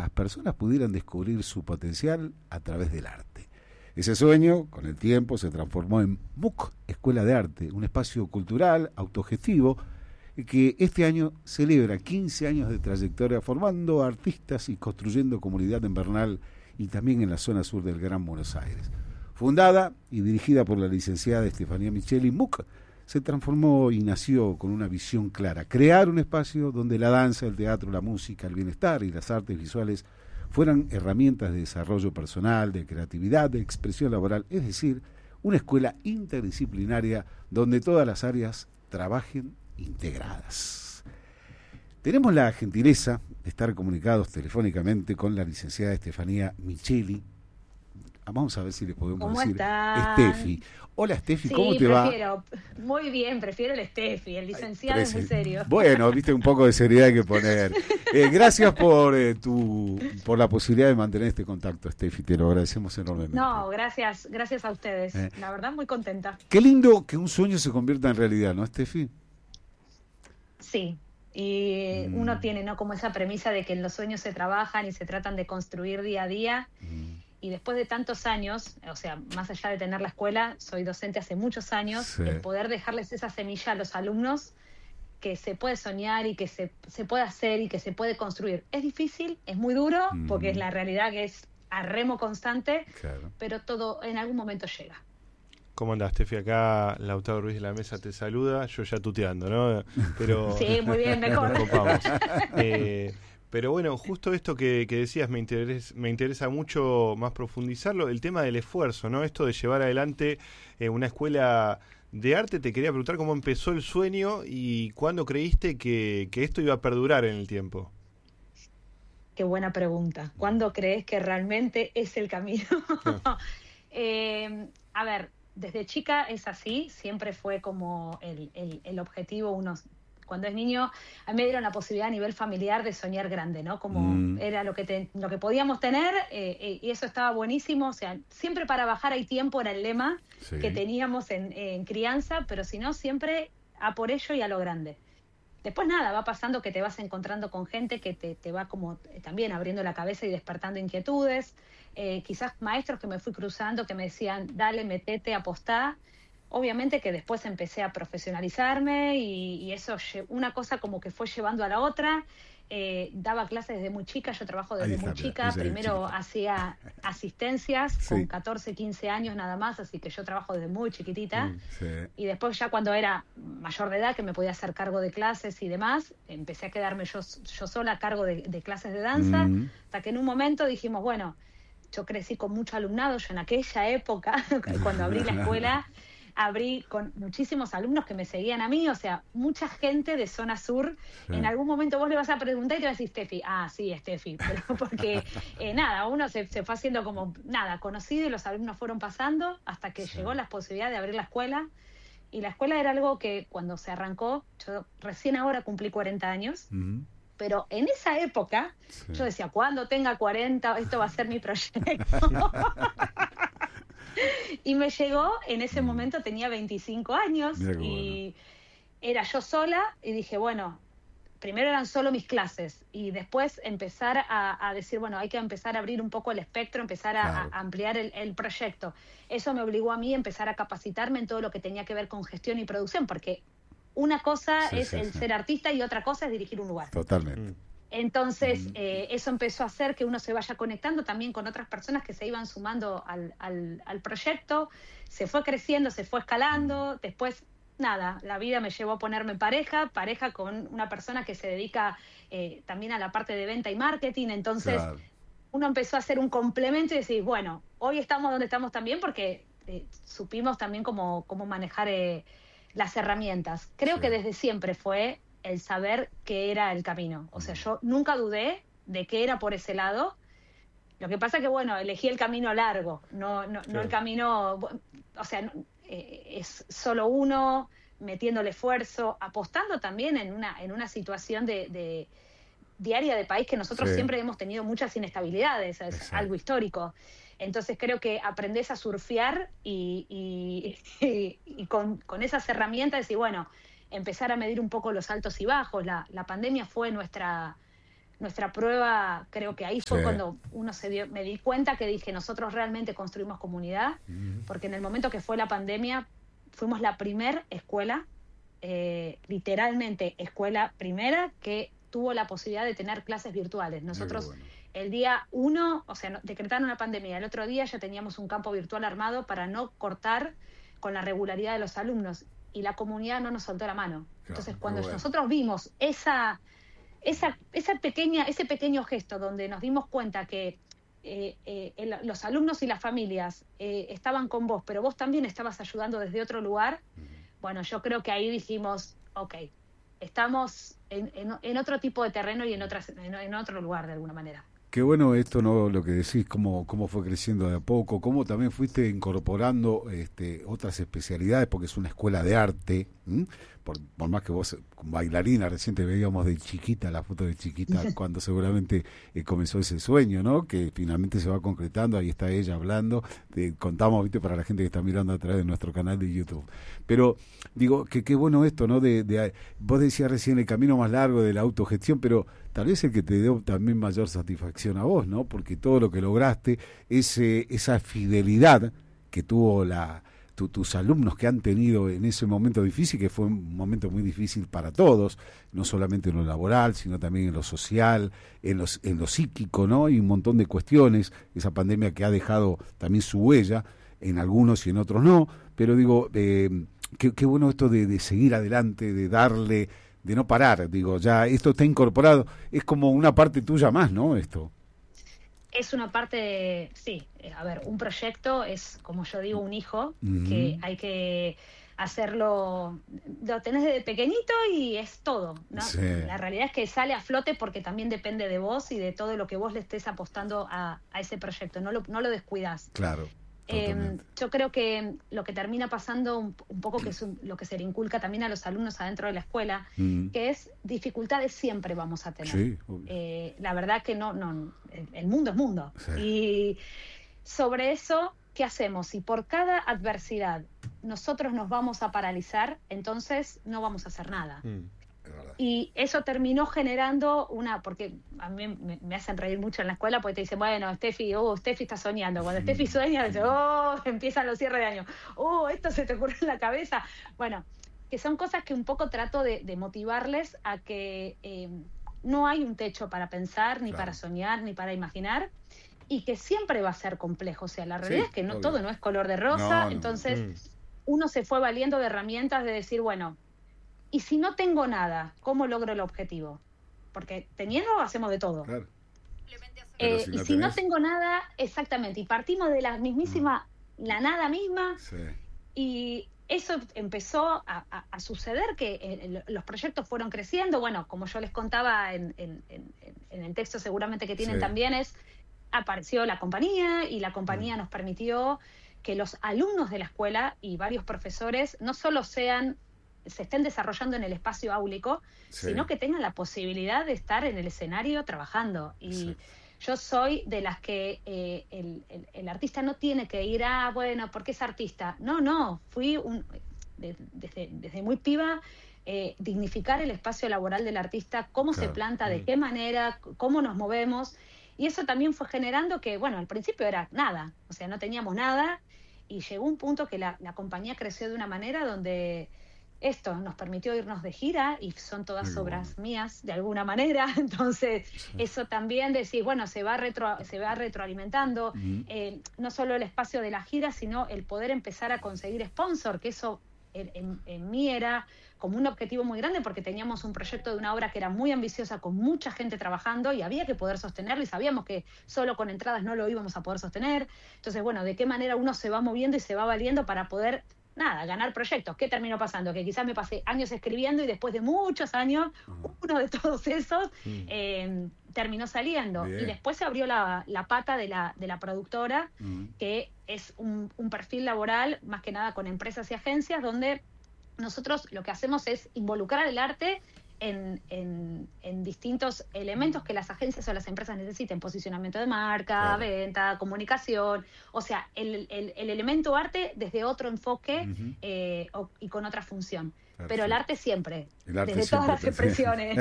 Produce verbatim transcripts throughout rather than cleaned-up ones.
las personas pudieran descubrir su potencial a través del arte. Ese sueño, con el tiempo, se transformó en M U C, Escuela de Arte, un espacio cultural, autogestivo, que este año celebra quince años de trayectoria formando artistas y construyendo comunidad en Bernal y también en la zona sur del Gran Buenos Aires. Fundada y dirigida por la licenciada Estefanía Micheli, M U C se transformó y nació con una visión clara: crear un espacio donde la danza, el teatro, la música, el bienestar y las artes visuales fueran herramientas de desarrollo personal, de creatividad, de expresión laboral, es decir, una escuela interdisciplinaria donde todas las áreas trabajen integradas. Tenemos la gentileza de estar comunicados telefónicamente con la licenciada Estefanía Micheli. Vamos a ver si le podemos ¿Cómo decir están? Steffi. Hola Steffi, Sí, ¿cómo te prefiero, va? muy bien, prefiero el Steffi, el licenciado es muy serio. Bueno, viste, un poco de seriedad hay que poner. Eh, gracias por eh, tu por la posibilidad de mantener este contacto, Steffi, te lo agradecemos enormemente. No, gracias, gracias a ustedes, Eh. la verdad muy contenta. Qué lindo que un sueño se convierta en realidad, ¿no, Steffi? Sí, y Mm. uno tiene, ¿no?, como esa premisa de que los sueños se trabajan y se tratan de construir día a día. Mm. Y después de tantos años, o sea, más allá de tener la escuela, soy docente hace muchos años, Sí. el poder dejarles esa semilla a los alumnos que se puede soñar y que se, se puede hacer y que se puede construir. Es difícil, es muy duro, Mm. porque es la realidad que es a remo constante, Claro. pero todo en algún momento llega. ¿Cómo andás, Tefi? Acá Lautaro Ruiz de la Mesa te saluda, yo ya tuteando, ¿no? Pero Sí, muy bien, mejor. nos copamos. Eh, pero bueno, justo esto que, que decías me interesa, me interesa mucho más profundizarlo, el tema del esfuerzo, ¿no? Esto de llevar adelante eh, una escuela de arte. Te quería preguntar cómo empezó el sueño y cuándo creíste que, que esto iba a perdurar en el tiempo. Qué buena pregunta. ¿Cuándo crees que realmente es el camino? Ah. eh, a ver, desde chica es así, siempre fue como el, el, el objetivo. Uno, cuando es niño, a mí me dieron la posibilidad a nivel familiar de soñar grande, ¿no? Como Mm. era lo que, te, lo que podíamos tener, eh, eh, y eso estaba buenísimo. O sea, siempre para bajar hay tiempo, era el lema Sí. que teníamos en, en crianza, pero si no, siempre a por ello y a lo grande. Después nada, va pasando que te vas encontrando con gente que te, te va como eh, también abriendo la cabeza y despertando inquietudes. Eh, quizás maestros que me fui cruzando que me decían, dale, metete, apostá. Obviamente que después empecé a profesionalizarme y, y eso, lle- una cosa como que fue llevando a la otra. Eh, daba clases desde muy chica, yo trabajo Ahí desde está, muy mira, chica. ella es Primero chiquita. hacía asistencias Sí. con catorce, quince años nada más, así que yo trabajo desde muy chiquitita. Mm. Sí. Y después ya cuando era mayor de edad, que me podía hacer cargo de clases y demás, empecé a quedarme yo, yo sola a cargo de, de clases de danza, Mm. hasta que en un momento dijimos, bueno, yo crecí con mucho alumnado, yo en aquella época, cuando abrí la escuela, abrí con muchísimos alumnos que me seguían a mí, o sea, mucha gente de zona sur. Sí. En algún momento vos le vas a preguntar y te va a decir Steffi, ah, sí, Steffi, pero porque eh, nada, uno se, se fue haciendo como, nada, conocido y los alumnos fueron pasando hasta que Sí. llegó la posibilidad de abrir la escuela. Y la escuela era algo que cuando se arrancó, yo recién ahora cumplí cuarenta años, Mm. pero en esa época Sí. yo decía, cuando tenga cuarenta, esto va a ser mi proyecto. Y me llegó, en ese momento tenía veinticinco años Mira qué y era yo sola y dije, bueno, primero eran solo mis clases y después empezar a, a decir, bueno, hay que empezar a abrir un poco el espectro, empezar a, Claro. a ampliar el, el proyecto. Eso me obligó a mí a empezar a capacitarme en todo lo que tenía que ver con gestión y producción, porque una cosa Sí, es sí, el sí. ser artista y otra cosa es dirigir un lugar. Totalmente. Mm. Entonces, Mm. eh, eso empezó a hacer que uno se vaya conectando también con otras personas que se iban sumando al, al, al proyecto. Se fue creciendo, se fue escalando. Después, nada, la vida me llevó a ponerme en pareja, pareja con una persona que se dedica eh, también a la parte de venta y marketing. Entonces, Claro. uno empezó a hacer un complemento y decir, bueno, hoy estamos donde estamos también porque eh, supimos también cómo, cómo manejar eh, las herramientas. Creo Sí. que desde siempre fue el saber qué era el camino. O sea, Mm. yo nunca dudé de que era por ese lado. Lo que pasa que, bueno, elegí el camino largo, no, no, no Claro. el camino, o sea, no, eh, es solo uno, metiéndole esfuerzo, apostando también en una, en una situación de, de diaria de país que nosotros Sí. siempre hemos tenido muchas inestabilidades, es Exacto. algo histórico. Entonces creo que aprendés a surfear y, y, y, y con, con esas herramientas y bueno, empezar a medir un poco los altos y bajos. La, la pandemia fue nuestra, nuestra prueba, creo que ahí fue Sí. cuando uno se dio, me di cuenta que dije, nosotros realmente construimos comunidad, Mm. porque en el momento que fue la pandemia, fuimos la primer escuela, eh, literalmente escuela primera, que tuvo la posibilidad de tener clases virtuales. Nosotros Muy bueno. el día uno, o sea, no- decretaron una pandemia, el otro día ya teníamos un campo virtual armado para no cortar con la regularidad de los alumnos, y la comunidad no nos soltó la mano. Claro, Entonces, muy cuando bueno. nosotros vimos esa, esa, esa pequeña, ese pequeño gesto donde nos dimos cuenta que eh, eh, el- los alumnos y las familias eh, estaban con vos, pero vos también estabas ayudando desde otro lugar, bueno, yo creo que ahí dijimos, ok, estamos en, en, en otro tipo de terreno y en, otras, en, en otro lugar de alguna manera. Qué bueno esto, ¿no? Lo que decís, cómo, cómo fue creciendo de a poco, cómo también fuiste incorporando este, otras especialidades, porque es una escuela de arte, ¿m? Por, por más que vos, bailarina, recién te veíamos de chiquita, la foto de chiquita, cuando seguramente eh, comenzó ese sueño, ¿no? Que finalmente se va concretando, ahí está ella hablando, te contamos, viste, para la gente que está mirando a través de nuestro canal de YouTube. Pero, digo, que qué bueno esto, ¿no? De, de, vos decías recién el camino más largo de la autogestión, pero tal vez el que te dio también mayor satisfacción a vos, ¿no? Porque todo lo que lograste, ese, esa fidelidad que tuvo la tu, tus alumnos que han tenido en ese momento difícil, que fue un momento muy difícil para todos, no solamente en lo laboral, sino también en lo social, en, los, en lo psíquico, ¿no? Y un montón de cuestiones, esa pandemia que ha dejado también su huella, en algunos y en otros no, pero digo, eh, qué, qué bueno esto de, de seguir adelante, de darle, de no parar, digo, ya esto está incorporado, es como una parte tuya más, ¿no? Esto. Es una parte, de, sí, eh, a ver, un proyecto es, como yo digo, un hijo, Ujú. que hay que hacerlo, lo tenés desde pequeñito y es todo, ¿no? Sí. La realidad es que sale a flote porque también depende de vos y de todo lo que vos le estés apostando a, a ese proyecto, no lo, no lo descuidás. Claro. Eh, yo creo que lo que termina pasando un, un poco, que es un, lo que se le inculca también a los alumnos adentro de la escuela, Mm. que es dificultades siempre vamos a tener. Sí, obvio. Eh, la verdad que no, no, el, el mundo es mundo. Sí. Y sobre eso, ¿qué hacemos? Si por cada adversidad nosotros nos vamos a paralizar, entonces no vamos a hacer nada. Mm. Es verdad. Y eso terminó generando una, porque a mí me, me hacen reír mucho en la escuela porque te dicen, bueno, Steffi, oh, Steffi está soñando. Cuando Steffi sueña, dice, oh, empiezan los cierres de año. Oh, esto se te ocurre en la cabeza. Bueno, que son cosas que un poco trato de, de motivarles a que eh, no hay un techo para pensar, ni Claro. para soñar, ni para imaginar, y que siempre va a ser complejo. O sea, la realidad Sí, es que no obvio. todo no es color de rosa, No, no, entonces Mm. uno se fue valiendo de herramientas de decir, bueno, y si no tengo nada, ¿cómo logro el objetivo? Porque teniendo hacemos de todo. Claro. Eh, Pero si y no si no tenés- tengo nada, exactamente, y partimos de la mismísima, la nada misma, Sí. y eso empezó a, a- a suceder, que eh, los proyectos fueron creciendo. Bueno, como yo les contaba en, en- en- en el texto seguramente que tienen Sí. también, es apareció la compañía, y la compañía Mm. nos permitió que los alumnos de la escuela y varios profesores no solo sean se estén desarrollando en el espacio áulico, Sí. sino que tengan la posibilidad de estar en el escenario trabajando. Y Exacto. yo soy de las que eh, el, el- el artista no tiene que ir, ah, bueno, ¿por qué es artista? No, no, fui un, de- desde, desde muy piba, eh, dignificar el espacio laboral del artista, cómo se Claro. planta, de Mm. qué manera, c- cómo nos movemos. Y eso también fue generando que, bueno, al principio era nada, o sea, no teníamos nada, y llegó un punto que la, la compañía creció de una manera donde esto nos permitió irnos de gira, y son todas Muy obras bueno. mías de alguna manera. Entonces Sí. eso también decir, bueno, se va retro, se va retroalimentando, Ujú. eh, no solo el espacio de la gira, sino el poder empezar a conseguir sponsor, que eso en, en- en mí era como un objetivo muy grande, porque teníamos un proyecto de una obra que era muy ambiciosa, con mucha gente trabajando, y había que poder sostenerlo, y sabíamos que solo con entradas no lo íbamos a poder sostener. Entonces, bueno, de qué manera uno se va moviendo y se va valiendo para poder, nada, ganar proyectos. ¿Qué terminó pasando? Que quizás me pasé años escribiendo, y después de muchos años, Ujú. uno de todos esos Mm. eh, terminó saliendo. Bien. Y después se abrió la, la pata de la, de la productora, Ujú. que es un, un perfil laboral, más que nada con empresas y agencias, donde nosotros lo que hacemos es involucrar el arte en, en, en distintos elementos que las agencias o las empresas necesiten: posicionamiento de marca, Claro. venta, comunicación, o sea, el, el, el elemento arte desde otro enfoque Ujú. eh, o- y con otra función. Perfecto. Pero el arte siempre, el arte desde siempre todas las expresiones.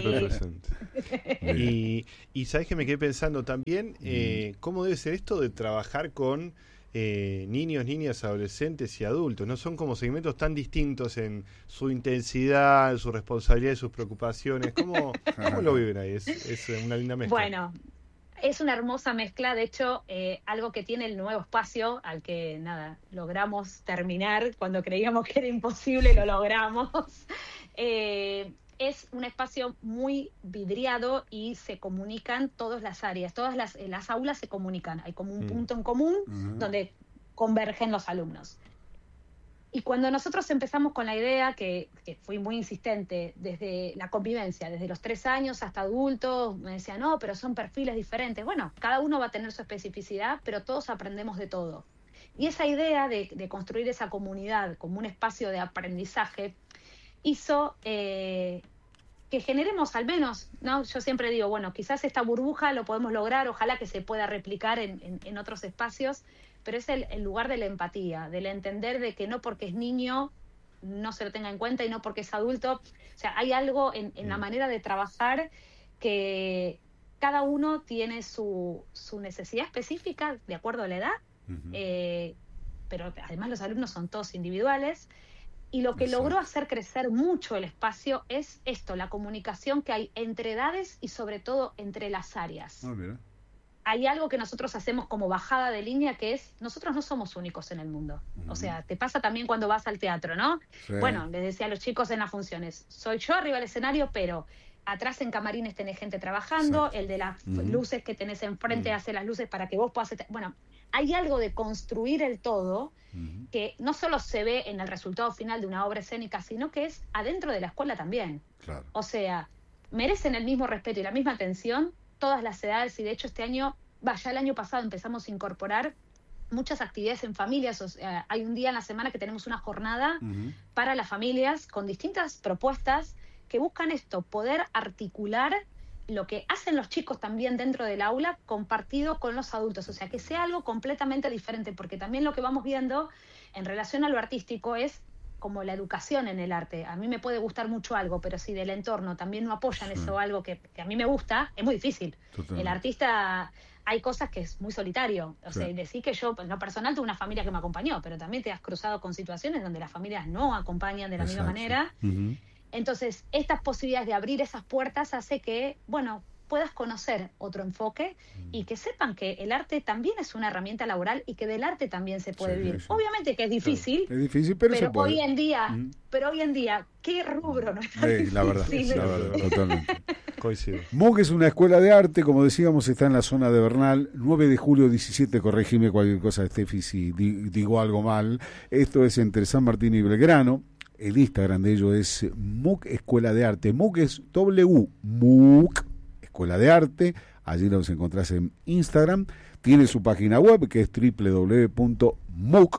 Sí. y, y sabes que me quedé pensando también, eh, ¿cómo debe ser esto de trabajar con eh, niños, niñas, adolescentes y adultos? ¿No? Son como segmentos tan distintos en su intensidad, su responsabilidad y sus preocupaciones. ¿Cómo, cómo lo viven ahí? Es, es una linda mezcla. Bueno, es una hermosa mezcla. De hecho, eh, algo que tiene el nuevo espacio, al que nada logramos terminar cuando creíamos que era imposible, lo logramos. Eh, es un espacio muy vidriado y se comunican todas las áreas, todas las, las aulas se comunican. Hay como un mm. punto en común uh-huh. donde convergen los alumnos. Y cuando nosotros empezamos con la idea, que, que fui muy insistente, desde la convivencia, desde los tres años hasta adultos, me decían, no, pero son perfiles diferentes. Bueno, cada uno va a tener su especificidad, pero todos aprendemos de todo. Y esa idea de, de construir esa comunidad como un espacio de aprendizaje hizo eh, que generemos al menos, ¿no? Yo siempre digo, bueno, quizás esta burbuja lo podemos lograr, ojalá que se pueda replicar en, en, en otros espacios, pero es el, el lugar de la empatía, del entender de que no porque es niño no se lo tenga en cuenta y no porque es adulto. O sea, hay algo en, en la manera de trabajar que cada uno tiene su, su necesidad específica de acuerdo a la edad, uh-huh. eh, pero además los alumnos son todos individuales. Y lo que Exacto. logró hacer crecer mucho el espacio es esto, la comunicación que hay entre edades y sobre todo entre las áreas. Oh, mira. Hay algo que nosotros hacemos como bajada de línea que es, nosotros no somos únicos en el mundo. Uh-huh. O sea, te pasa también cuando vas al teatro, ¿no? Sí. Bueno, les decía a los chicos en las funciones, soy yo arriba del escenario, pero atrás en camarines tenés gente trabajando, Exacto. el de las uh-huh. luces que tenés enfrente uh-huh. hace las luces para que vos puedas... Bueno, hay algo de construir el todo uh-huh. que no solo se ve en el resultado final de una obra escénica, sino que es adentro de la escuela también. Claro. O sea, merecen el mismo respeto y la misma atención todas las edades, y de hecho este año, vaya, el año pasado empezamos a incorporar muchas actividades en familias. O sea, hay un día en la semana que tenemos una jornada uh-huh. para las familias con distintas propuestas que buscan esto, poder articular lo que hacen los chicos también dentro del aula compartido con los adultos, o sea, que sea algo completamente diferente, porque también lo que vamos viendo en relación a lo artístico es como la educación en el arte. A mí me puede gustar mucho algo, pero si del entorno también no apoyan sí. eso, algo que, que a mí me gusta, es muy difícil. Totalmente. El artista, hay cosas que es muy solitario. O sí. sea, decir que yo, en lo personal, tuve una familia que me acompañó, pero también te has cruzado con situaciones donde las familias no acompañan de la Exacto. misma manera. Uh-huh. Entonces, estas posibilidades de abrir esas puertas hace que, bueno, puedas conocer otro enfoque y que sepan que el arte también es una herramienta laboral y que del arte también se puede sí, vivir. Sí. Obviamente que es difícil, claro. es difícil pero, pero se puede. hoy en día, mm. pero hoy en día, ¿qué rubro no es tan sí, la verdad, difícil? La verdad, totalmente. Coincido. MOOC es una escuela de arte, como decíamos, está en la zona de Bernal, nueve de julio diecisiete, corregime cualquier cosa, Steffi, si di, digo algo mal. Esto es entre San Martín y Belgrano. El Instagram de ellos es MOOC Escuela de Arte. MOOC es W, MOOC Escuela de Arte. Allí los encontrás en Instagram. Tiene su página web que es doble u doble u doble u punto mooc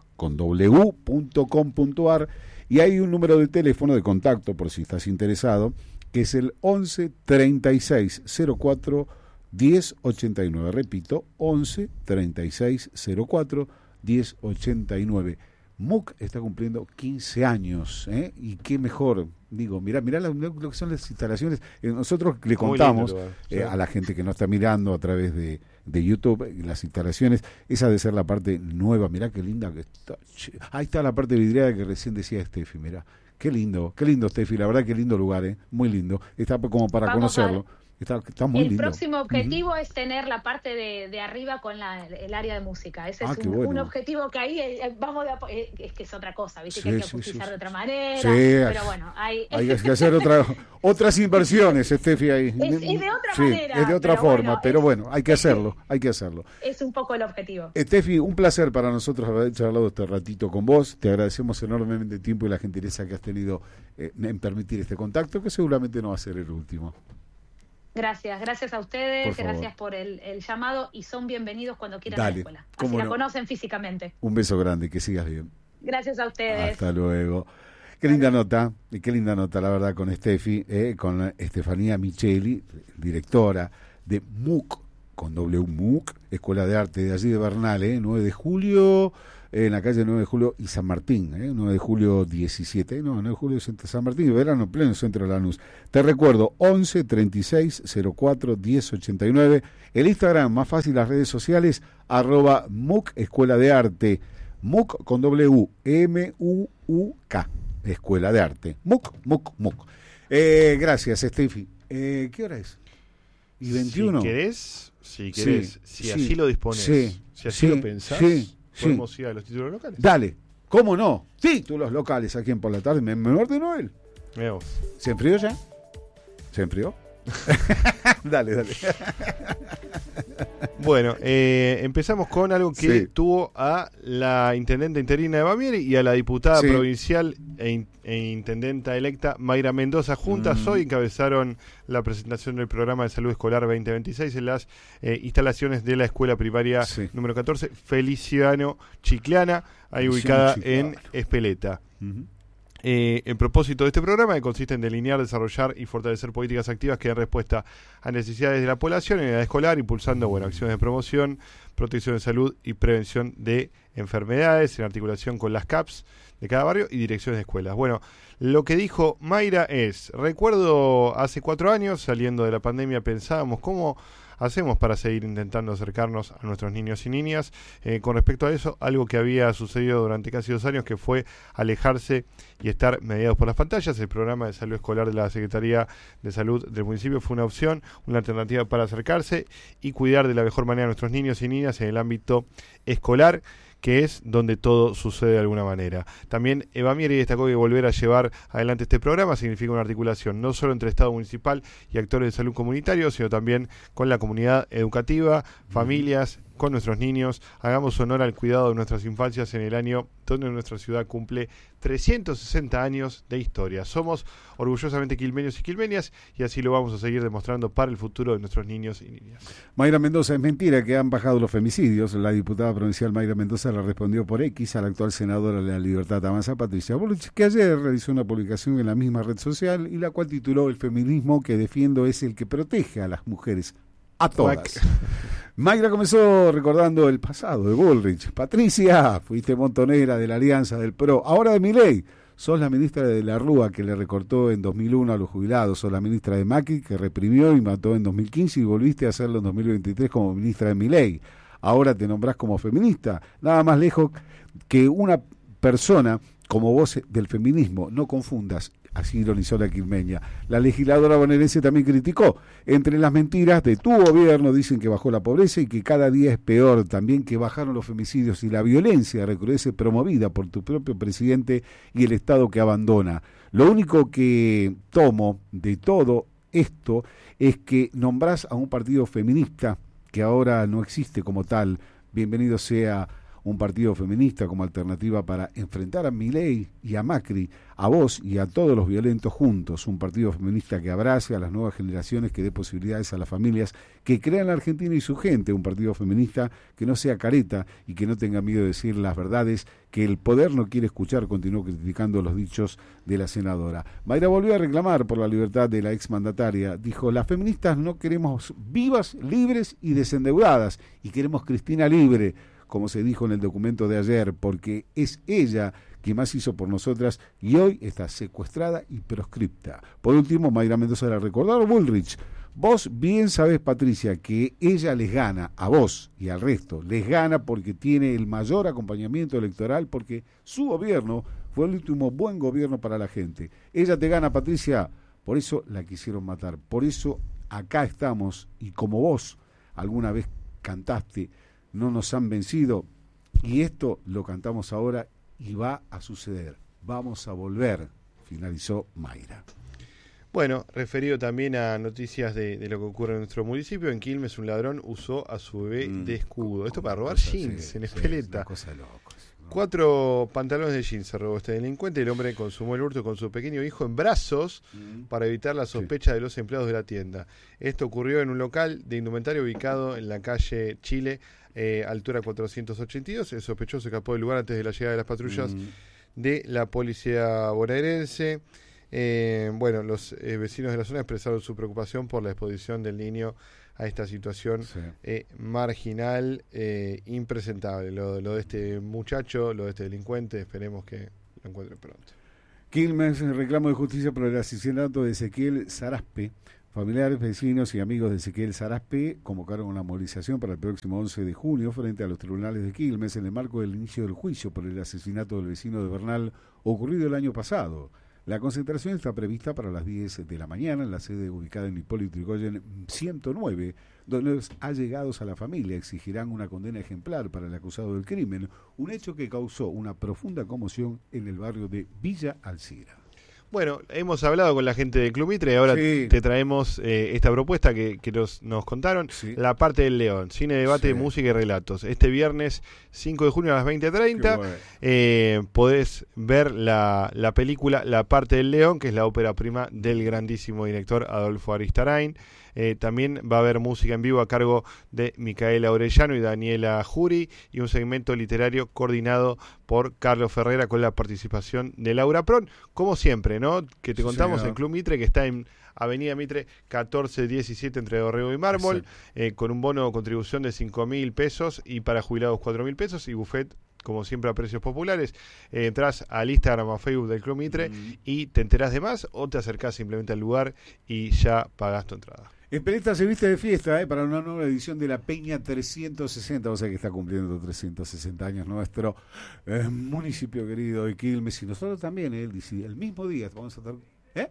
punto com punto a r y hay un número de teléfono de contacto por si estás interesado, que es el once treinta y seis cero cuatro diez ochenta y nueve. Repito, once treinta y seis cero cuatro diez ochenta y nueve. MOOC está cumpliendo quince años, ¿eh? Y qué mejor, digo, mirá, mirá lo, lo que son las instalaciones. Eh, nosotros le contamos lindo, eh, sí. a la gente que no está mirando a través de, de YouTube las instalaciones, esa de ser la parte nueva, mirá qué linda que está. Ahí está la parte vidriada que recién decía Steffi, mirá, qué lindo, qué lindo Steffi, la verdad qué lindo lugar, ¿eh? Muy lindo, está como para Vamos conocerlo. A... Está, está muy el lindo. próximo objetivo uh-huh. es tener la parte de, de arriba con la, el área de música. Ese ah, es un, bueno. un objetivo que ahí eh, vamos de, eh, es que es otra cosa, ¿viste? Sí, que hay que sí, acustizar sí, de otra manera. Sí, pero bueno, hay, hay que hacer otra, otras inversiones, Steffi. Ahí. Es, es de otra sí, manera. Es de otra pero forma, bueno, pero es, bueno, hay que hacerlo, hay que hacerlo. Es un poco el objetivo. Steffi, un placer para nosotros haber charlado este ratito con vos. Te agradecemos enormemente el tiempo y la gentileza que has tenido eh, en permitir este contacto, que seguramente no va a ser el último. Gracias, gracias a ustedes, por gracias por el, el llamado y son bienvenidos cuando quieran Dale, a la escuela. Así la no. conocen físicamente. Un beso grande, que sigas bien. Gracias a ustedes. Hasta luego. Qué linda nota, y qué linda nota, la verdad, con Steffi, eh, con Estefanía Micheli, directora de MOOC, con W, MUC, Escuela de Arte de allí de Bernal, ¿eh? nueve de julio, en la calle nueve de julio y San Martín, ¿eh? nueve de julio diecisiete, no, nueve de julio San Martín, verano, pleno centro de Lanús. Te recuerdo, once treinta y seis cero cuatro diez ochenta y nueve, el Instagram, más fácil, las redes sociales, arroba MUC, Escuela de Arte, MUC con W, M U U K, Escuela de Arte, MUC, MUC, MUC. Eh, gracias, Steffi. Eh, ¿Qué hora es? ¿Y veintiuno? Si querés, si querés, Sí, si sí, así lo dispones, sí, si así sí, lo pensás, sí, podemos sí. ir a los títulos locales. Dale, ¿cómo no? Sí, tú los locales aquí en Por la Tarde, me, me ordenó él. Mirá vos. ¿Se enfrió ya? ¿Se enfrió? Dale, dale. Bueno, eh, empezamos con algo que Sí. tuvo a la intendente interina de Bamieri y a la diputada Sí. provincial e, in- e intendenta electa Mayra Mendoza. Juntas Mm. hoy encabezaron la presentación del programa de salud escolar veinte veintiséis en las eh, instalaciones de la escuela primaria Sí. número catorce, Feliciano Chiclana, ahí Feliciano ubicada Chiclana. en Espeleta. Ujú. Eh, el propósito de este programa, que consiste en delinear, desarrollar y fortalecer políticas activas que den respuesta a necesidades de la población en edad escolar, impulsando bueno, acciones de promoción, protección de salud y prevención de enfermedades en articulación con las C A Ps de cada barrio y direcciones de escuelas. Bueno, lo que dijo Mayra es, recuerdo hace cuatro años, saliendo de la pandemia, pensábamos cómo hacemos para seguir intentando acercarnos a nuestros niños y niñas. Eh, con respecto a eso, algo que había sucedido durante casi dos años, que fue alejarse y estar mediados por las pantallas. El programa de salud escolar de la Secretaría de Salud del municipio fue una opción, una alternativa para acercarse y cuidar de la mejor manera a nuestros niños y niñas en el ámbito escolar, que es donde todo sucede de alguna manera. También Eva Mieri destacó que volver a llevar adelante este programa significa una articulación no solo entre Estado municipal y actores de salud comunitarios, sino también con la comunidad educativa, familias, con nuestros niños. Hagamos honor al cuidado de nuestras infancias en el año donde nuestra ciudad cumple trescientos sesenta años de historia. Somos orgullosamente quilmeños y quilmeñas y así lo vamos a seguir demostrando para el futuro de nuestros niños y niñas. Mayra Mendoza, es mentira que han bajado los femicidios. La diputada provincial Mayra Mendoza le respondió por X a la actual senadora de la Libertad Avanza, Patricia Bullrich, que ayer realizó una publicación en la misma red social y la cual tituló: "El feminismo que defiendo es el que protege a las mujeres, a todas". Mayra comenzó recordando el pasado de Bullrich. Patricia, fuiste montonera de la Alianza del P R O, ahora de Milei. Sos la ministra de la Rúa que le recortó en dos mil uno a los jubilados. Sos la ministra de Macri que reprimió y mató en dos mil quince y volviste a hacerlo en dos mil veintitrés como ministra de Milei. Ahora te nombrás como feminista. Nada más lejos que una persona como vos del feminismo. No confundas. Así ironizó la quilmeña. La legisladora bonaerense también criticó. Entre las mentiras de tu gobierno dicen que bajó la pobreza y que cada día es peor. También que bajaron los femicidios y la violencia recrudece promovida por tu propio presidente y el Estado que abandona. Lo único que tomo de todo esto es que nombrás a un partido feminista que ahora no existe como tal. Bienvenido sea un partido feminista como alternativa para enfrentar a Milei y a Macri, a vos y a todos los violentos juntos. Un partido feminista que abrace a las nuevas generaciones, que dé posibilidades a las familias, que crea en la Argentina y su gente. Un partido feminista que no sea careta y que no tenga miedo de decir las verdades que el poder no quiere escuchar. Continuó criticando los dichos de la senadora. Mayra volvió a reclamar por la libertad de la exmandataria. Dijo: las feministas no queremos vivas, libres y desendeudadas, y queremos Cristina libre, como se dijo en el documento de ayer, porque es ella quien más hizo por nosotras y hoy está secuestrada y proscripta. Por último, Mayra Mendoza le recordó a Bullrich: vos bien sabés, Patricia, que ella les gana a vos y al resto, les gana porque tiene el mayor acompañamiento electoral, porque su gobierno fue el último buen gobierno para la gente. Ella te gana, Patricia, por eso la quisieron matar, por eso acá estamos, y como vos alguna vez cantaste, no nos han vencido, y esto lo cantamos ahora y va a suceder, vamos a volver, finalizó Mayra. Bueno, referido también a noticias de, de lo que ocurre en nuestro municipio, en Quilmes un ladrón usó a su bebé mm, de escudo. Esto para robar cosa, jeans sí, en Espeleta. Sí, cosa de locos, ¿no? Cuatro pantalones de jeans se robó este delincuente. El hombre consumó el hurto con su pequeño hijo en brazos mm. para evitar la sospecha sí. de los empleados de la tienda. Esto ocurrió en un local de indumentaria ubicado en la calle Chile, eh, altura cuatrocientos ochenta y dos. El sospechoso escapó del lugar antes de la llegada de las patrullas mm. de la policía bonaerense. Eh, bueno, los eh, vecinos de la zona expresaron su preocupación por la exposición del niño a esta situación Sí. eh, marginal, eh, impresentable. Lo, lo de este muchacho, lo de este delincuente, esperemos que lo encuentre pronto. Quilmes, reclamo de justicia por el asesinato de Ezequiel Saraspe. Familiares, vecinos y amigos de Ezequiel Saraspe convocaron una movilización para el próximo once de junio frente a los tribunales de Quilmes en el marco del inicio del juicio por el asesinato del vecino de Bernal ocurrido el año pasado. La concentración está prevista para las diez de la mañana en la sede ubicada en Hipólito Yrigoyen ciento nueve, donde los allegados a la familia exigirán una condena ejemplar para el acusado del crimen, un hecho que causó una profunda conmoción en el barrio de Villa Alcira. Bueno, hemos hablado con la gente de Club Mitre y ahora Sí. te traemos eh, esta propuesta que, que nos, nos contaron. Sí. La parte del León, cine, debate, Sí. música y relatos. Este viernes cinco de junio a las veinte treinta Qué bueno. eh, podés ver la, la película La parte del León, que es la ópera prima del grandísimo director Adolfo Aristarain. Eh, también va a haber música en vivo a cargo de Micaela Orellano y Daniela Jury y un segmento literario coordinado por Carlos Ferrera con la participación de Laura Pron, como siempre, ¿no? Que te Sí, contamos señor. en Club Mitre, que está en Avenida Mitre catorce diecisiete entre Dorrego y Mármol, eh, con un bono de contribución de cinco mil pesos y para jubilados cuatro mil pesos y buffet, como siempre, a precios populares. Eh, entras al Instagram o a Facebook del Club Mitre Mm. y te enterás de más o te acercás simplemente al lugar y ya pagás tu entrada. Espeleta se viste de fiesta eh, para una nueva edición de la Peña trescientos sesenta, o sea que está cumpliendo trescientos sesenta años nuestro eh, municipio querido de Quilmes, y nosotros también, eh, el, el mismo día vamos a estar... ¿Eh?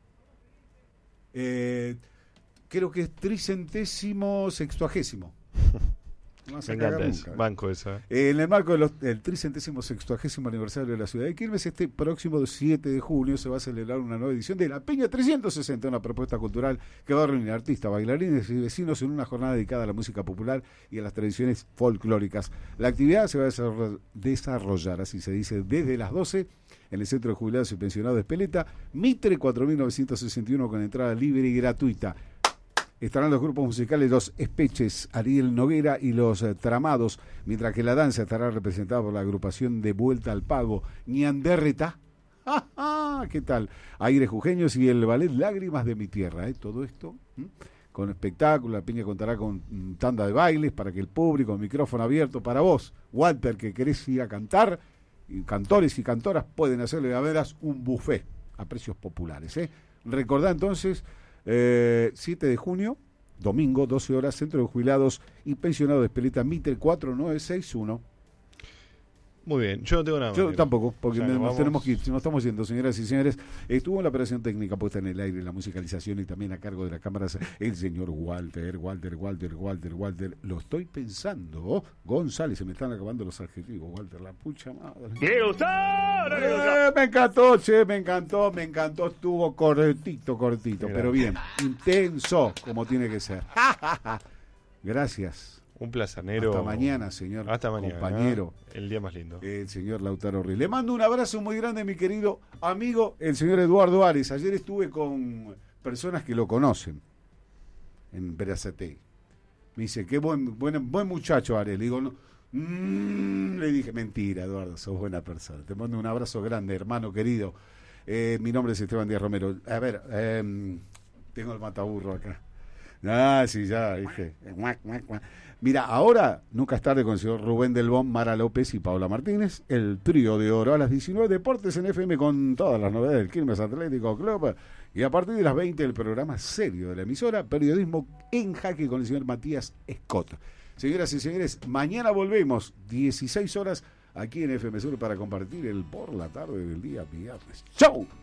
Eh, creo que es tricentésimo sextuagésimo. No vas a Me cagar encanta nunca, eso, eh. banco esa. Eh, en el marco del de tricentésimo sextuagésimo aniversario de la ciudad de Quilmes, este próximo siete de junio se va a celebrar una nueva edición de la Peña trescientos sesenta, una propuesta cultural que va a reunir artistas, bailarines y vecinos en una jornada dedicada a la música popular y a las tradiciones folclóricas. La actividad se va a desarrollar, así se dice, desde las doce en el Centro de Jubilados y Pensionados de Espeleta, Mitre cuatro mil novecientos sesenta y uno, con entrada libre y gratuita. Estarán los grupos musicales Los Espeches, Ariel Noguera y Los eh, Tramados, mientras que la danza estará representada por la agrupación de Vuelta al Pago, Ñandérreta. ¡Ah, ah! ¿Qué tal? Aires Jujeños y el ballet Lágrimas de mi Tierra. ¿eh? Todo esto ¿m? con espectáculo. La Peña contará con mm, tanda de bailes para que el público, micrófono abierto para vos, Walter, que querés ir a cantar, y cantores y cantoras pueden hacerle a veras un buffet a precios populares. ¿eh? Recordá entonces... Eh, siete de junio, domingo, doce horas, Centro de Jubilados y Pensionados de Espeleta, Mitre cuatro nueve seis uno. Muy bien, yo no tengo nada más. Yo Diego. tampoco, porque Ya me- nos nos vamos. tenemos que ir, nos estamos yendo, señoras y señores. Estuvo la operación técnica puesta en el aire, la musicalización y también a cargo de las cámaras el señor Walter, Walter, Walter, Walter, Walter. Lo estoy pensando. González, se me están acabando los adjetivos, Walter, la pucha madre. Eh, me encantó, che, me encantó, me encantó. Estuvo cortito, cortito, Gracias. pero bien, intenso, como tiene que ser. Gracias. Un placer, Nero. Hasta mañana, señor. Hasta mañana. Compañero. El día más lindo. El señor Lautaro Ruiz. Le mando un abrazo muy grande, mi querido amigo, el señor Eduardo Ares. Ayer estuve con personas que lo conocen en Berazategui. Me dice, qué buen, buen, buen muchacho, Ares. Le digo, no. Mm, le dije, mentira, Eduardo, sos buena persona. Te mando un abrazo grande, hermano querido. Eh, mi nombre es Esteban Díaz Romero. A ver, eh, tengo el mataburro acá. Ah, sí, ya, dije. Mira, ahora, nunca es tarde, con el señor Rubén Del Bon, Mara López y Paula Martínez, el trío de oro a las diecinueve, Deportes en F M con todas las novedades del Quilmes Atlético Club, y a partir de las veinte el programa serio de la emisora, Periodismo en Jaque, con el señor Matías Scott. Señoras y señores, mañana volvemos, dieciséis horas, aquí en F M Sur, para compartir el por la tarde del día viernes. ¡Chau!